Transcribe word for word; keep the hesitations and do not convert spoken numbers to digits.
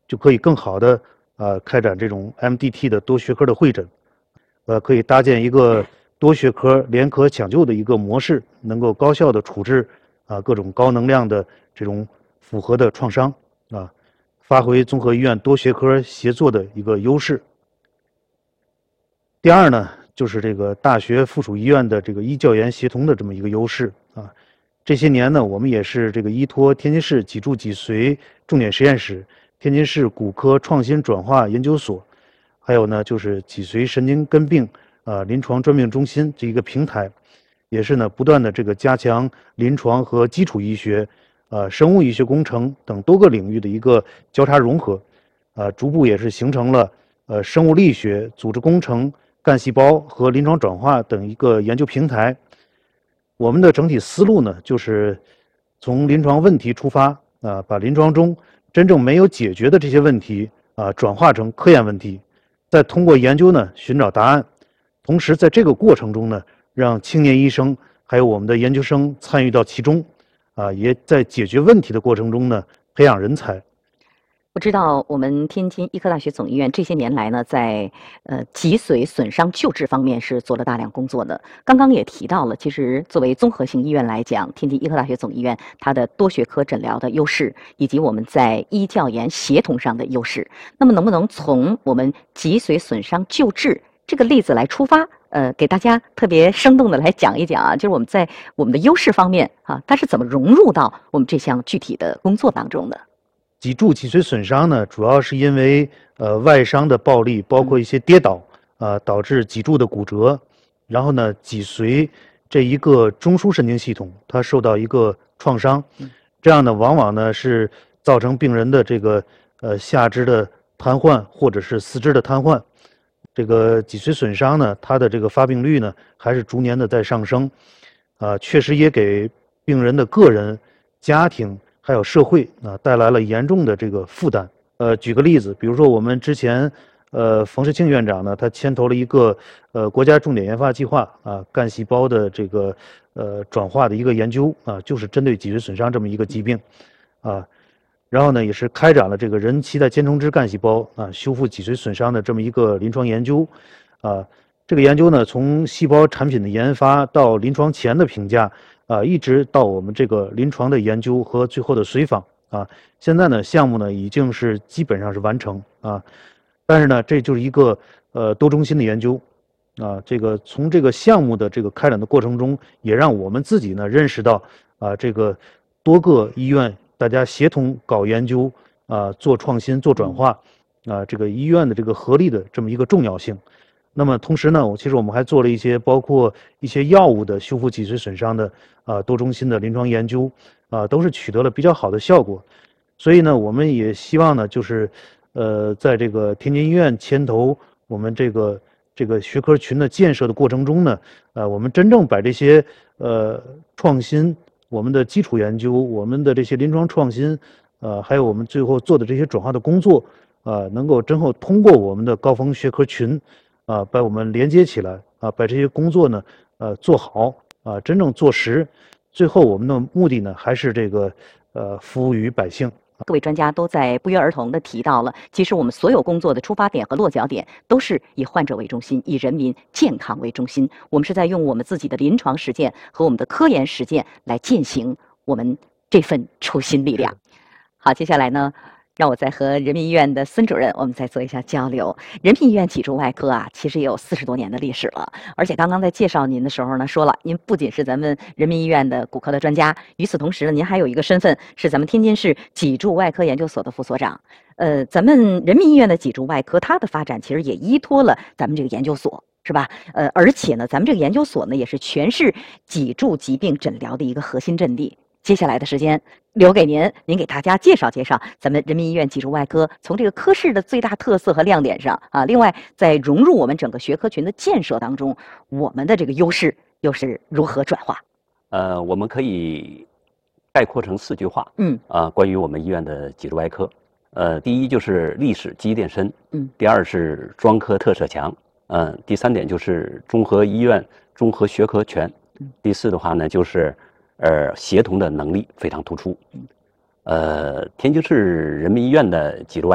就可以更好的呃开展这种 M D T 的多学科的会诊，呃，可以搭建一个多学科联合抢救的一个模式，能够高效的处置啊各种高能量的这种复合的创伤啊，发挥综合医院多学科协作的一个优势。第二呢，就是这个大学附属医院的这个医教研协同的这么一个优势啊。这些年呢，我们也是这个依托天津市脊柱脊髓重点实验室、天津市骨科创新转化研究所，还有呢就是脊髓神经根病呃临床专病中心这一个平台，也是呢不断的这个加强临床和基础医学、呃生物医学工程等多个领域的一个交叉融合，呃逐步也是形成了呃生物力学、组织工程、干细胞和临床转化等一个研究平台。我们的整体思路呢，就是从临床问题出发啊、呃，把临床中真正没有解决的这些问题啊、呃，转化成科研问题，再通过研究呢寻找答案。同时，在这个过程中呢，让青年医生还有我们的研究生参与到其中，啊、呃，也在解决问题的过程中呢培养人才。 我知道我们天津医科大学总医院这些年来呢，在呃脊髓损伤救治方面是做了大量工作的。刚刚也提到了，其实作为综合性医院来讲，天津医科大学总医院它的多学科诊疗的优势，以及我们在医教研协同上的优势。那么，能不能从我们脊髓损伤救治这个例子来出发，呃，给大家特别生动的来讲一讲啊，就是我们在我们的优势方面啊，它是怎么融入到我们这项具体的工作当中的？ 脊柱脊髓损伤呢，主要是因为呃外伤的暴力，包括一些跌倒啊、呃，导致脊柱的骨折，然后呢，脊髓这一个中枢神经系统它受到一个创伤，这样呢，往往呢是造成病人的这个呃下肢的瘫痪或者是四肢的瘫痪。这个脊髓损伤呢，它的这个发病率呢还是逐年的在上升，啊、呃，确实也给病人的个人、家庭还有社会啊带来了严重的这个负担。呃，举个例子，比如说我们之前，呃，冯世庆院长呢，他牵头了一个呃国家重点研发计划啊，干细胞的这个呃转化的一个研究啊，就是针对脊髓损伤这么一个疾病，啊。然后呢，也是开展了这个人脐带间充质干细胞啊修复脊髓损伤的这么一个临床研究，啊，这个研究呢，从细胞产品的研发到临床前的评价啊，一直到我们这个临床的研究和最后的随访啊，现在呢，项目呢已经是基本上是完成啊，但是呢，这就是一个呃多中心的研究啊，这个从这个项目的这个开展的过程中，也让我们自己呢认识到啊，这个多个医院。大家协同搞研究啊，做创新、做转化啊，这个医院的这个合力的这么一个重要性。那么同时呢，我其实我们还做了一些包括一些药物的修复脊髓损伤的啊多中心的临床研究啊，都是取得了比较好的效果。所以呢，我们也希望呢，就是呃，在这个天津医院牵头我们这个这个学科群的建设的过程中呢，呃，我们真正把这些呃创新。我们的基础研究，我们的这些临床创新，呃，还有我们最后做的这些转化的工作，呃，能够真后通过我们的高峰学科群，啊、呃，把我们连接起来，啊、呃，把这些工作呢，呃，做好，啊、呃，真正做实，最后我们的目的呢，还是这个，呃，服务于百姓。 各位专家都在不约而同地提到了，其实我们所有工作的出发点和落脚点都是以患者为中心，以人民健康为中心。我们是在用我们自己的临床实践和我们的科研实践来践行我们这份初心力量。好，接下来呢，让我再和人民医院的孙主任，我们再做一下交流。人民医院脊柱外科啊，其实也有四十多年的历史了。而且刚刚在介绍您的时候呢，说了，您不仅是咱们人民医院的骨科的专家，与此同时呢，您还有一个身份是咱们天津市脊柱外科研究所的副所长。呃，咱们人民医院的脊柱外科，它的发展其实也依托了咱们这个研究所。是吧？呃，而且呢，咱们这个研究所呢，也是全市脊柱疾病诊疗的一个核心阵地。接下来的时间留给您，您给大家介绍介绍咱们人民医院脊柱外科从这个科室的最大特色和亮点上啊，另外在融入我们整个学科群的建设当中，我们的这个优势又是如何转化？ 呃，我们可以概括成四句话， 嗯啊，关于我们医院的脊柱外科，呃，第一就是历史积淀深， 嗯， 第二是专科特色强，嗯、呃，第三点就是综合医院综合学科全，第四的话呢就是呃协同的能力非常突出，呃，天津市人民医院的脊柱外